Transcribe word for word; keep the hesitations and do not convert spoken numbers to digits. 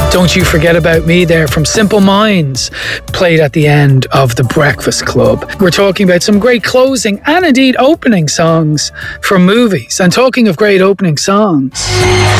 Don't You Forget About Me there from Simple Minds, played at the end of The Breakfast Club. We're talking about some great closing and indeed opening songs from movies. And talking of great opening songs,